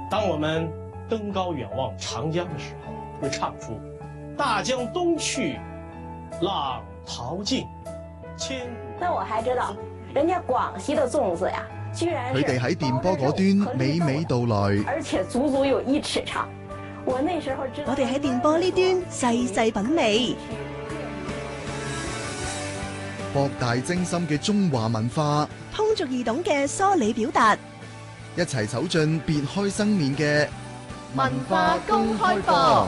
当我们登高远望长江的时候，会唱出“大江东去，浪淘尽，千古”。 那我还知道，人家廣西的粽子呀，居然佢哋喺電波嗰端娓娓道來， 而且足足有1尺長。我那時候知道， 我哋喺電波呢端細細品味， 博大精深嘅中華文化， 通俗易懂嘅梳理表達， 一齊走進別開生面嘅文化公開課。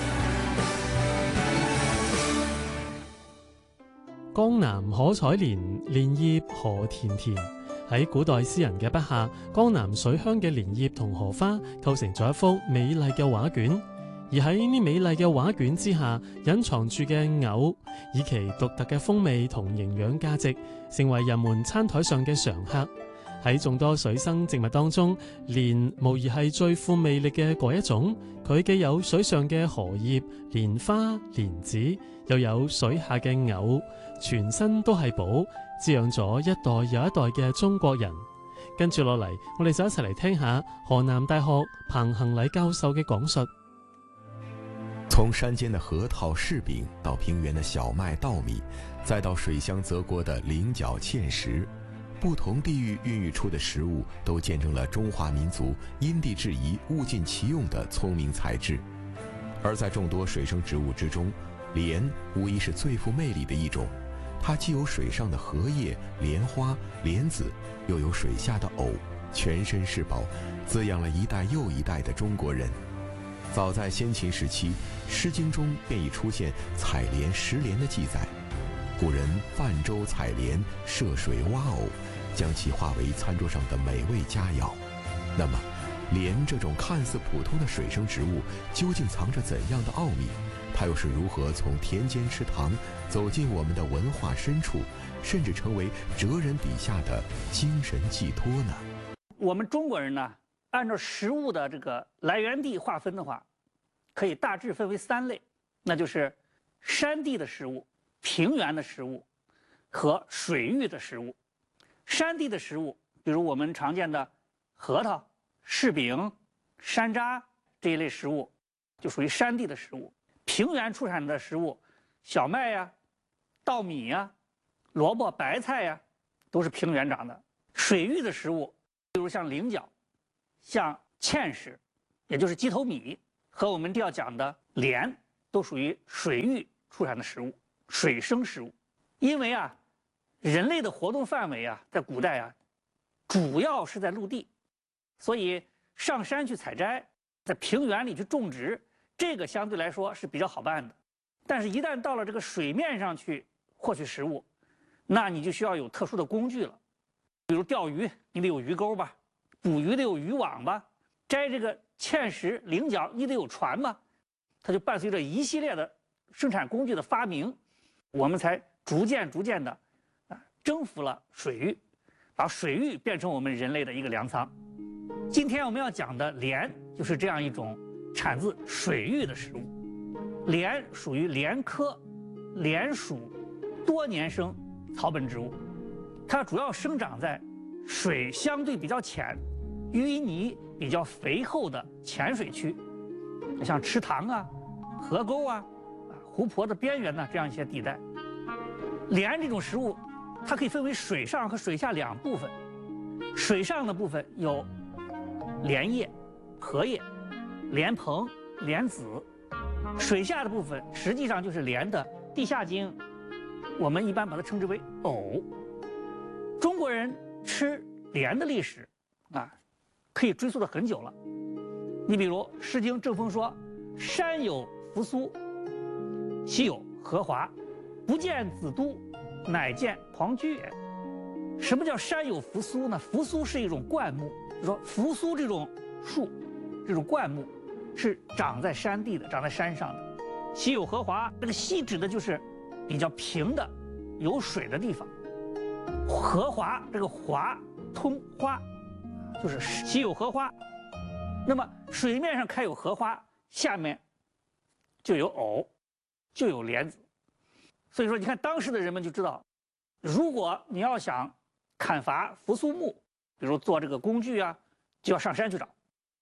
江南可採蓮，蓮葉何田田。喺古代詩人嘅筆下，江南水鄉嘅蓮葉同荷花構成咗一幅美麗嘅畫卷。而喺呢美麗嘅畫卷之下，隱藏住嘅藕，以其獨特嘅風味同營養價值，成為人們餐台上嘅常客。喺眾多水生植物當中，蓮無疑係最富魅力嘅嗰一種。佢既有水上嘅荷葉、蓮花、蓮子，又有水下嘅藕，全身都係寶，滋養咗一代又一代嘅中國人。跟住落嚟，我哋就一齊嚟聽下河南大學彭恒禮教授嘅講述。 從山間的核桃、柿餅，到平原的小麥、稻米，再到水鄉澤國的菱角、芡實，不同地域孕育出的食物，都見證了中華民族因地制宜、物盡其用的聰明才智。而在眾多水生植物之中，蓮無疑是最富魅力的一種。它既有水上的荷葉、蓮花、蓮子，又有水下的藕，全身是寶，滋養了一代又一代的中國人。早在先秦時期，《詩經》中便已出現採蓮食蓮的記載。古人泛舟採蓮，涉水挖藕，將其化為餐桌上的美味佳肴。那麼，蓮這種看似普通的水生植物，究竟藏着怎樣的奧秘？它又是如何從田間池塘走進我們的文化深處，甚至成為哲人筆下的精神寄託呢？ 我們中國人呢，按照食物的這個來源地劃分的話，可以大致分為3類，那就是山地的食物、平原的食物和水域的食物。山地的食物，比如我們常見的核桃、柿餅、山楂這一類食物，就屬於山地的食物。平原出產的食物，小麥呀、稻米呀、蘿蔔、白菜呀，都是平原長的。水域的食物，比如像菱角、像芡實，也就是雞頭米，和我們要講的蓮，都屬於水域出產的食物，水生食物。因為啊，人類的活動範圍啊，在古代啊，主要是在陸地，所以上山去採摘，在平原裡去種植，這個相對來說是比較好辦的。但是，一旦到了這個水面上去獲取食物，那你就需要有特殊的工具了。比如釣魚，你得有魚鈎吧；捕魚得有漁網吧；摘這個芡實、菱角，你得有船吧。它就伴隨着一系列的生產工具的發明，我們才逐漸的征服了水域，把水域變成我們人類的一個糧倉。今天我們要講的蓮，就是這樣一種產自水域的食物。蓮屬於蓮科蓮屬多年生草本植物，它主要生長在水相對比較淺、淤泥比較肥厚的淺水區，像池塘啊、河溝啊、湖泊的邊緣呢，這樣一些地帶。蓮這種食物，它可以分為水上和水下2部分。水上的部分有蓮葉、荷葉、蓮蓬、蓮子；水下的部分實際上就是蓮的地下莖，我們一般把它稱之為藕。中國人吃蓮的歷史啊，可以追溯得很久了。你比如《詩經·正風》說：“山有扶蘇，溪有荷華，不見子都，乃見龐居也。”什麼叫山有扶蘇呢？扶蘇是一種灌木，就是說扶蘇這種樹，這種灌木是長在山地的，長在山上的。溪有荷華，這個溪指的就是比較平的、有水的地方。荷華，這個華通花，就是溪有荷花。那麼水面上開有荷花，下面就有藕，就有蓮子。所以說，你看當時的人們就知道，如果你要想砍伐扶蘇木，比如做這個工具啊，就要上山去找。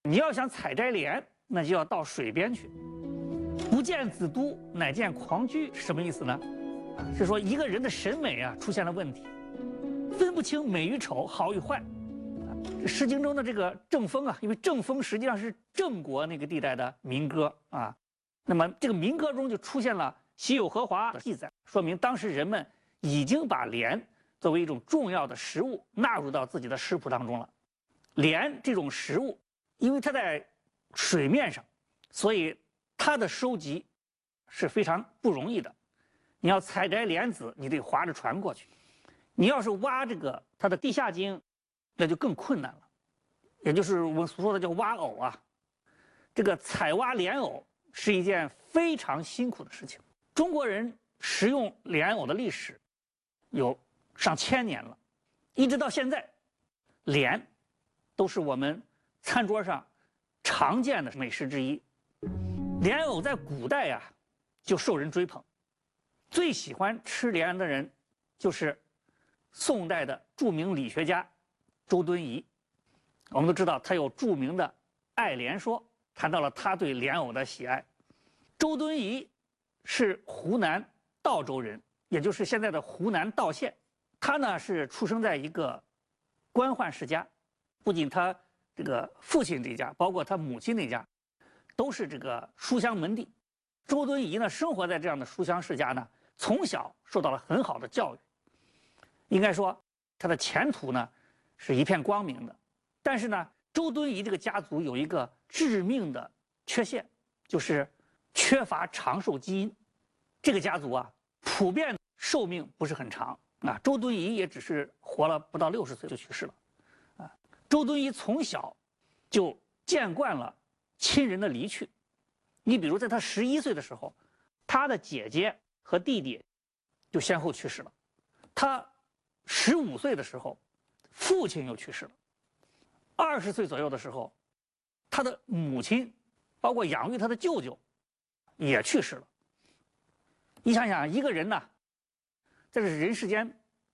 你要想采摘莲，那就要到水边去。不见子都，乃见狂居，什么意思呢？是说一个人的审美啊出现了问题，分不清美与丑、好与坏。《诗经》中的这个郑风啊，因为郑风实际上是郑国那个地带的民歌啊，那么这个民歌中就出现了喜有荷华的记载，说明当时人们已经把莲作为一种重要的食物纳入到自己的食谱当中了。莲这种食物，因为它在水面上，所以它的收集是非常不容易的。你要采摘莲子，你得划着船过去；你要是挖这个它的地下茎，那就更困难了。也就是我们所说的叫挖藕啊。这个采挖莲藕是一件非常辛苦的事情。中国人食用莲藕的历史有上千年了，一直到现在，莲都是我们餐桌上常见的美食之一。莲藕在古代呀，就受人追捧，最喜欢吃莲的人就是宋代的著名理学家周敦颐。我们都知道他有著名的《爱莲说》，谈到了他对莲藕的喜爱。周敦颐是湖南道州人，也就是现在的湖南道县。他呢是出生在一个官宦世家，不仅他这个父亲这家，包括他母亲那家，都是这个书香门第。周敦颐呢生活在这样的书香世家呢，从小受到了很好的教育，应该说他的前途呢是一片光明的。但是呢，周敦颐这个家族有一个致命的缺陷，就是缺乏长寿基因。这个家族啊，普遍寿命不是很长啊。周敦颐也只是活了不到60岁就去世了，啊。周敦颐从小就见惯了亲人的离去。你比如在他11岁的时候，他的姐姐和弟弟就先后去世了。他15岁的时候，父亲又去世了。20岁左右的时候，他的母亲，包括养育他的舅舅，也去世了。你想想，一个人呢，在这人世间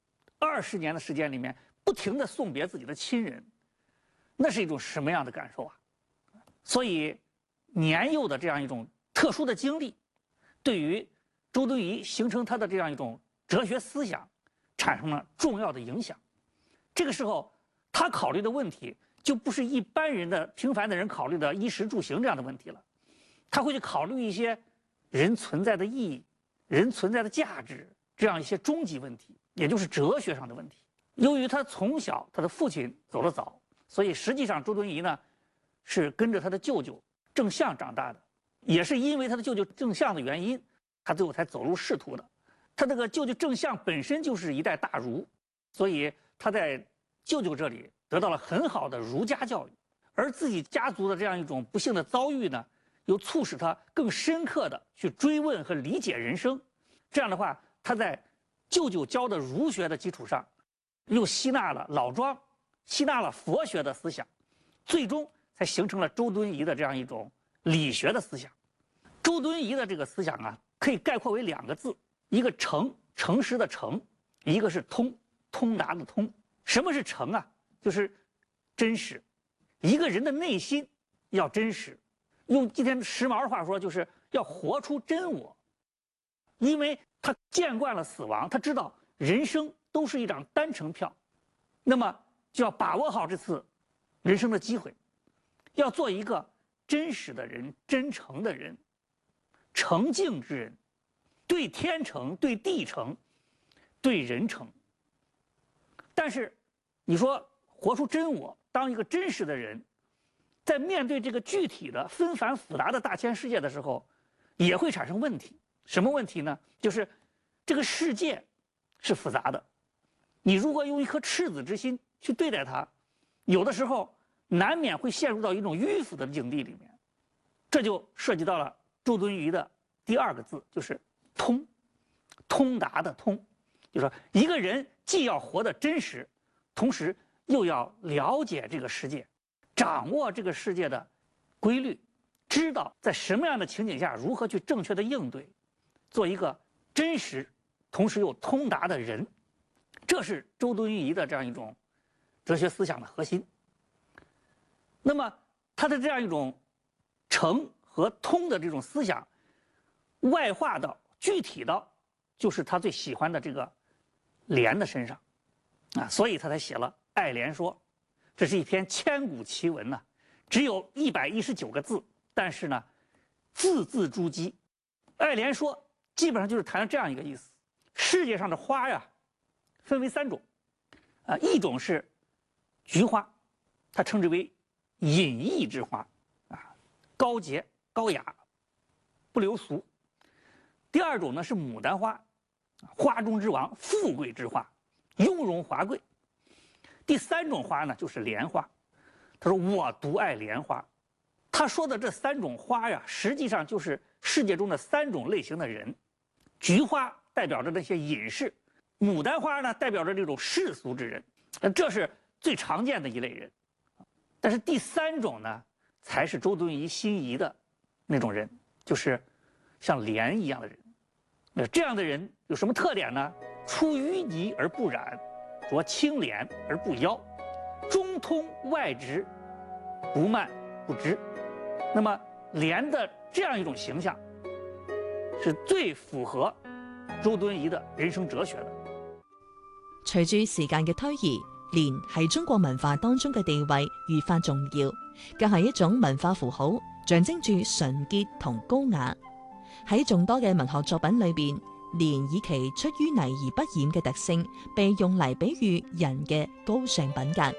20年的时间里面，不停地送别自己的亲人，那是一种什么样的感受啊？所以，年幼的这样一种特殊的经历，对于周敦颐形成他的这样一种哲学思想，产生了重要的影响。这个时候，他考虑的问题就不是一般人的平凡的人考虑的衣食住行这样的问题了，他会去考虑一些人存在的意义、人存在的价值这样一些终极问题，也就是哲学上的问题。由于他从小他的父亲走得早，所以实际上周敦颐呢是跟着他的舅舅郑相长大的，也是因为他的舅舅郑相的原因，他最后才走入仕途的。他这个舅舅郑相本身就是一代大儒，所以他在舅舅这里得到了很好的儒家教育，而自己家族的这样一种不幸的遭遇呢，又促使他更深刻的去追问和理解人生。这样的话，他在舅舅教的儒学的基础上，又吸纳了老庄，吸纳了佛学的思想，最终才形成了周敦颐的这样一种理学的思想。周敦颐的这个思想啊，可以概括为2个字，一个诚，诚实的诚，一个是通，通达的通。什么是诚啊？就是真实。一个人的内心要真实，用今天时髦的话说，就是要活出真我。因为他见惯了死亡，他知道人生都是一张单程票，那么就要把握好这次人生的机会，要做一个真实的人、真诚的人、诚敬之人，对天诚、对地诚、对人诚。但是你说活出真我，当一个真实的人，在面对这个具体的纷繁复杂的大千世界的时候，也会产生问题。什么问题呢？就是这个世界是复杂的，你如果用一颗赤子之心去对待它，有的时候难免会陷入到一种迂腐的境地里面。这就涉及到了周敦颐的第2个字，就是通，通达的通。就是说一个人既要活得真实，同时又要了解这个世界，掌握这个世界的规律，知道在什么样的情景下如何去正确的应对，做一个真实同时又通达的人。这是周敦颐的这样一种哲学思想的核心。那么他的这样一种诚和通的这种思想，外化到具体到就是他最喜欢的这个莲的身上，啊，所以他才写了《爱莲说》，这是一篇千古奇文呐，只有119个字，但是呢，字字珠玑。《爱莲说》基本上就是谈了这样一个意思：世界上的花呀，分为3种，啊，一种是菊花，它称之为隐逸之花，啊，高洁高雅，不流俗。第二种呢是牡丹花，花中之王，富贵之花，雍容华贵。第3种花呢就是莲花。他说我独爱莲花。他说的这3种花呀，实际上就是世界中的3种类型的人。菊花代表着那些隐士，牡丹花呢代表着这种世俗之人，这是最常见的一类人。但是第3种呢，才是周敦颐心仪的那种人，就是像莲一样的人。这样的人有什么特点呢？出淤泥而不染，着清廉而不妖，中通外直，不慢不支。那么莲的这樣一種形象，是最符合周敦颐的人生哲學的。 隨住時間嘅推移，蓮喺中國文化當中嘅地位愈發重要，更係一種文化符號，象徵住純潔同高雅。喺眾多嘅文學作品裏邊，蓮以其出淤泥而不染嘅特性，被用嚟比喻人嘅高尚品格。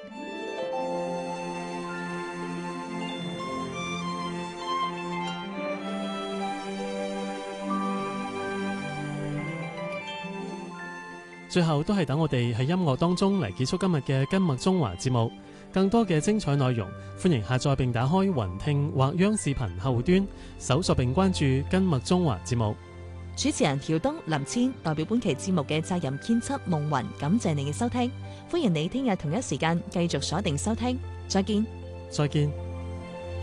最後都係等我哋喺音樂當中嚟結束今日嘅根脈中華節目。更多嘅精彩內容，歡迎下載並打開雲聽或央視頻後端，搜索並關注根脈中華節目。 主持人喬東、林千代表本期節目嘅責任編輯夢雲，感謝你嘅收聽。歡迎你聽日同一時間繼續鎖定收聽，再見。 再見。